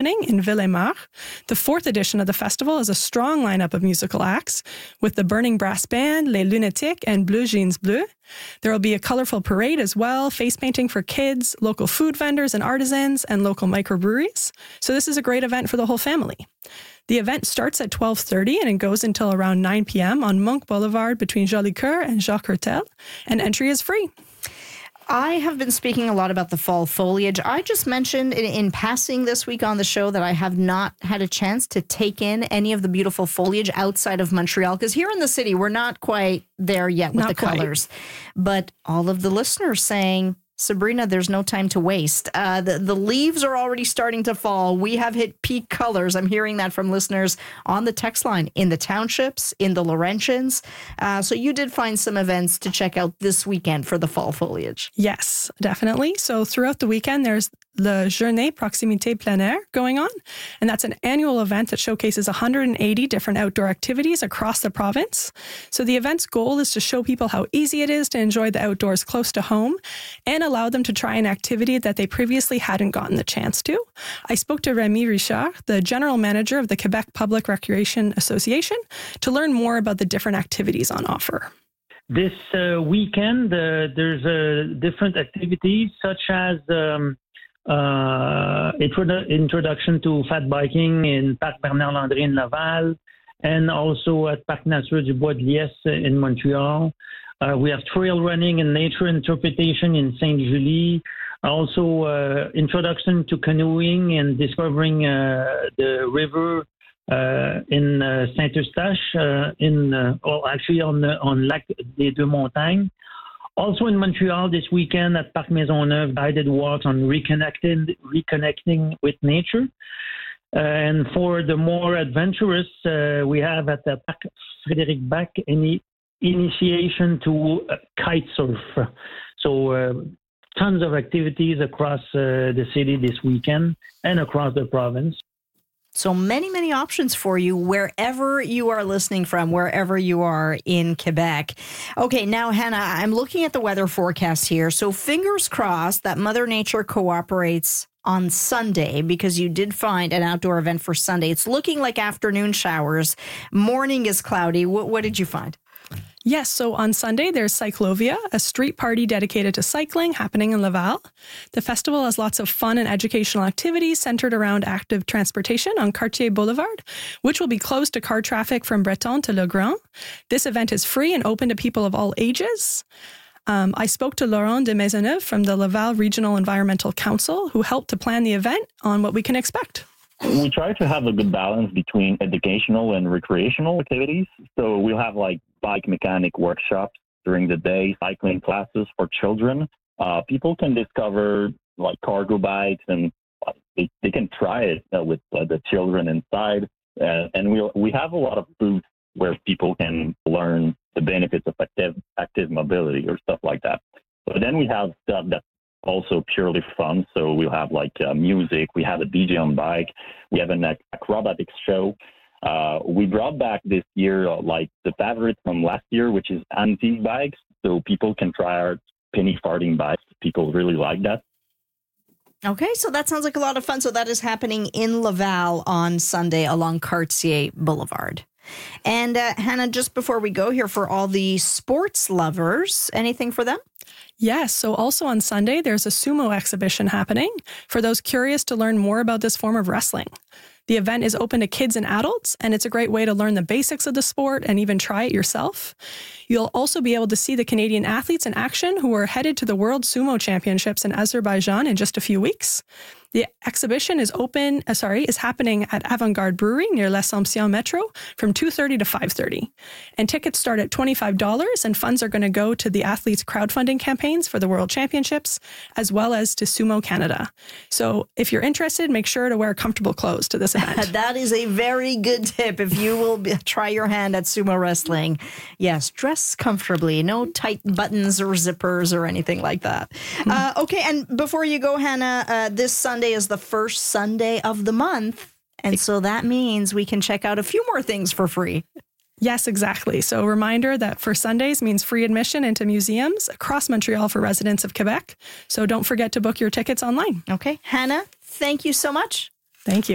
happening in Ville-et-Mar. The 4th edition of the festival is a strong lineup of musical acts with the Burning Brass Band, Les Lunatiques, and Bleu Jeans Bleu. There will be a colorful parade as well, face painting for kids, local food vendors and artisans, and local microbreweries. So this is a great event for the whole family. The event starts at 12:30 and it goes until around 9 p.m. on Monk Boulevard between Jolicoeur and Jacques Hertel, and entry is free. I have been speaking a lot about the fall foliage. I just mentioned in passing this week on the show that I have not had a chance to take in any of the beautiful foliage outside of Montreal, because here in the city, we're not quite there yet with the colors. But all of the listeners saying, Sabrina, there's no time to waste. The leaves are already starting to fall. We have hit peak colors. I'm hearing that from listeners on the text line in the townships, in the Laurentians. So you did find some events to check out this weekend for the fall foliage. Yes, definitely. So throughout the weekend, there's the Journée Proximité Plein Air going on. And that's an annual event that showcases 180 different outdoor activities across the province. So the event's goal is to show people how easy it is to enjoy the outdoors close to home and allow them to try an activity that they previously hadn't gotten the chance to. I spoke to Rémi Richard, the general manager of the Quebec Public Recreation Association, to learn more about the different activities on offer. This weekend, there's different activities such as introduction to fat biking in Parc Bernard-Landry in Laval, and also at Parc Nature du Bois de Liesse in Montreal. We have trail running and nature interpretation in Saint-Julie. Also, introduction to canoeing and discovering the river in Saint-Eustache, on Lac des Deux Montagnes. Also in Montreal this weekend at Parc Maisonneuve, guided walks on reconnecting with nature. And for the more adventurous, we have at the Parc Frédéric Bach any initiation to kite surf. So tons of activities across the city this weekend and across the province. So many, many options for you wherever you are listening from, wherever you are in Quebec. Okay, now, Hannah, I'm looking at the weather forecast here. So fingers crossed that Mother Nature cooperates on Sunday, because you did find an outdoor event for Sunday. It's looking like afternoon showers. Morning is cloudy. What did you find? Yes, so on Sunday, there's Cyclovia, a street party dedicated to cycling happening in Laval. The festival has lots of fun and educational activities centered around active transportation on Cartier Boulevard, which will be closed to car traffic from Breton to Le Grand. This event is free and open to people of all ages. I spoke to Laurent de Maisonneuve from the Laval Regional Environmental Council, who helped to plan the event on what we can expect. We try to have a good balance between educational and recreational activities. So we'll have like bike mechanic workshops during the day, cycling classes for children. People can discover like cargo bikes, and they can try it with the children inside. And we have a lot of booths where people can learn the benefits of active mobility or stuff like that. But then we have stuff that's also purely fun. So we'll have like music. We have a DJ on bike. We have an acrobatics show. We brought back this year like the favorite from last year, which is antique bikes. So people can try our penny farthing bikes. People really like that. Okay, so that sounds like a lot of fun. So that is happening in Laval on Sunday along Cartier Boulevard. And Hannah, just before we go here, for all the sports lovers, anything for them? Yes, so also on Sunday, there's a sumo exhibition happening for those curious to learn more about this form of wrestling. The event is open to kids and adults, and it's a great way to learn the basics of the sport and even try it yourself. You'll also be able to see the Canadian athletes in action who are headed to the World Sumo Championships in Azerbaijan in just a few weeks. The exhibition is happening at Avant-Garde Brewery near L'Assomption Metro from 2:30 to 5:30. And tickets start at $25, and funds are going to go to the athletes' crowdfunding campaigns for the World Championships, as well as to Sumo Canada. So if you're interested, make sure to wear comfortable clothes to this event. That is a very good tip if you will try your hand at sumo wrestling. Yes, dress comfortably. No tight buttons or zippers or anything like that. Okay, and before you go, Hannah, this Sunday is the first Sunday of the month. And so that means we can check out a few more things for free. Yes, exactly. So a reminder that for Sundays means free admission into museums across Montreal for residents of Quebec. So don't forget to book your tickets online. Okay. Hannah, thank you so much. Thank you.